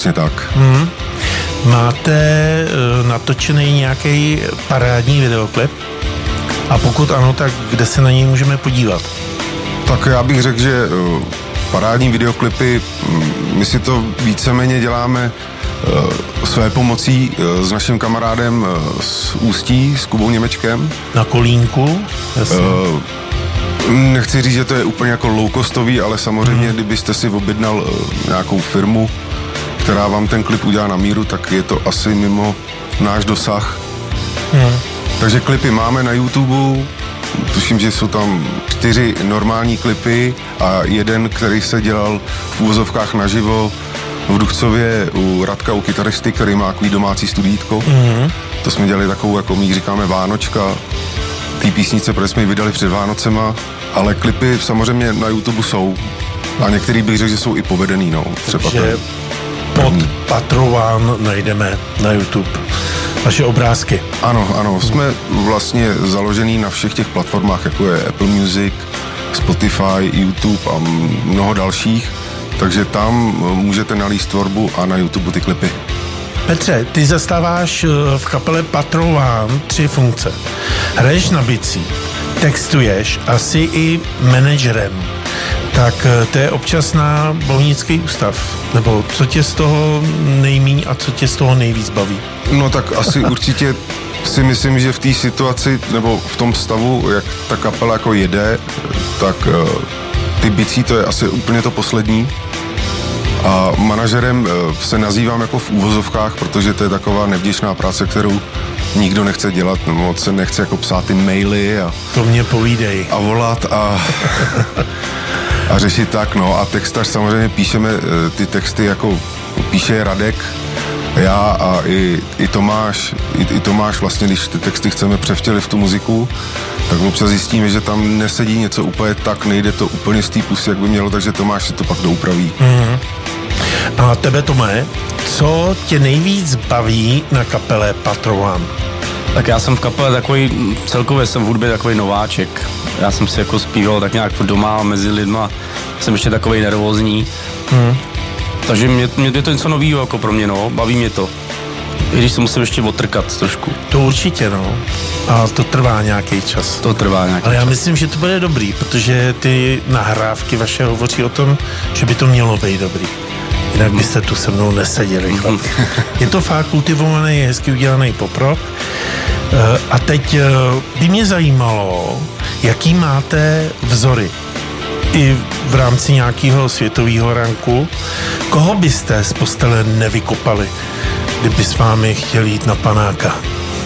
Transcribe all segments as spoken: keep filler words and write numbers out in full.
přesně tak. Hmm. Máte uh, natočený nějaký parádní videoklip? A pokud ano, tak kde se na něj můžeme podívat? Tak já bych řekl, že uh, parádní videoklipy, my si to víceméně děláme uh, své pomocí uh, s naším kamarádem uh, z Ústí, s Kubou Němečkem. Na kolínku? Uh, nechci říct, že to je úplně jako low-costový, ale samozřejmě, hmm. kdybyste si objednal uh, nějakou firmu, která vám ten klip udělá na míru, tak je to asi mimo náš dosah. Hmm. Takže klipy máme na YouTube, tuším, že jsou tam čtyři normální klipy a jeden, který se dělal v úvozovkách naživo v Duchcově u Radka, u kytaristy, který má takový domácí studítko. Mm-hmm. To jsme dělali takovou, jako my říkáme, Vánočka, té písnice, protože jsme ji vydali před Vánocema, ale klipy samozřejmě na YouTube jsou a některý bych řekl, že jsou i povedený, no. Třeba že pod Patrován najdeme na YouTube vaše obrázky. Ano, ano, jsme vlastně založený na všech těch platformách, jako je Apple Music, Spotify, YouTube a mnoho dalších, takže tam můžete nalíst tvorbu a na YouTube ty klipy. Petře, ty zastáváš v kapele Patrován tři funkce. Hraješ na bicí, textuješ a jsi i manažerem. Tak to je občas na Bohunický ústav. Nebo co tě z toho nejmíň a co tě z toho nejvíc baví? No tak asi určitě si myslím, že v té situaci nebo v tom stavu, jak ta kapela jako jede, tak uh, ty bicí to je asi úplně to poslední. A manažerem uh, se nazývám jako v úvozovkách, protože to je taková nevděčná práce, kterou nikdo nechce dělat, nebo se nechce jako psát ty maily a... To mě povídej. A volat a... a řešit tak, no a textař samozřejmě píšeme ty texty, jako píše Radek, já a i, i Tomáš, i, i Tomáš vlastně, když ty texty chceme převtělit v tu muziku, tak občas zjistíme, že tam nesedí něco úplně tak, nejde to úplně z té pusy, jak by mělo, takže Tomáš si to pak doupraví. Mm-hmm. A tebe, Tomé, co tě nejvíc baví na kapele Patrován? Tak já jsem v kapele takový, celkově jsem v hudbě takový nováček. Já jsem si jako zpíval tak nějak doma mezi lidma, jsem ještě takovej nervózní. Hmm. Takže mě, mě je to něco novýho jako pro mě, no, baví mě to. I když se musím ještě otrkat trošku. To určitě, no. A to trvá nějaký čas. To trvá nějaký Ale já čas. myslím, že to bude dobrý, protože ty nahrávky vaše hovoří o tom, že by to mělo být dobrý. Jinak hmm. byste tu se mnou neseděli. Hmm. Je to fakt kultivovaný, hezky udělaný poprok. A teď by mě zajímalo, jaký máte vzory i v rámci nějakého světového ranku. Koho byste z postele nevykopali, kdyby s vámi chtěli jít na panáka?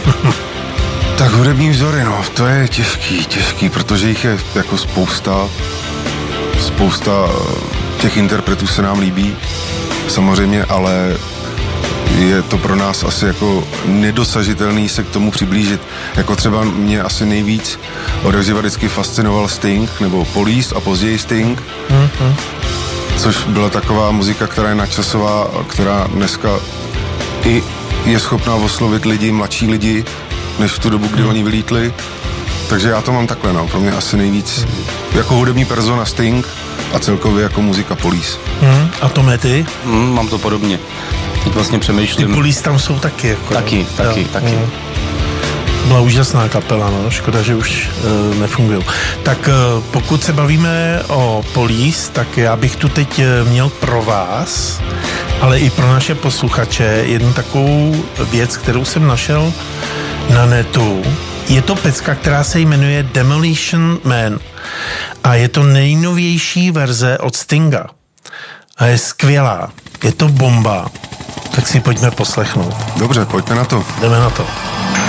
Tak hudební vzory, no, to je těžký, těžký, protože jich je jako spousta. Spousta těch interpretů se nám líbí, samozřejmě, ale je to pro nás asi jako nedosažitelný se k tomu přiblížit. Jako třeba mě asi nejvíc odevřiva vždycky fascinoval Sting, nebo Police a později Sting, mm-hmm. což byla taková muzika, která je nadčasová, která dneska i je schopná oslovit lidi, mladší lidi, než v tu dobu, kdy mm. oni vylítli. Takže já to mám takhle, no, pro mě asi nejvíc mm. jako hudební persona Sting a celkově jako muzika Police. Mm. A Tome, ty? Mm, mám to podobně. Teď vlastně přemýšlím. Ty Police tam jsou taky. Jako, taky, no. taky, jo. taky. Mm. Byla úžasná kapela, no, škoda, že už uh, nefungují. Tak uh, pokud se bavíme o Police, tak já bych tu teď uh, měl pro vás, ale i pro naše posluchače jednu takovou věc, kterou jsem našel na netu. Je to pecka, která se jmenuje Demolition Man a je to nejnovější verze od Stinga. A je skvělá. Je to bomba. Tak si pojďme poslechnout. Dobře, pojďme na to. Jdeme na to.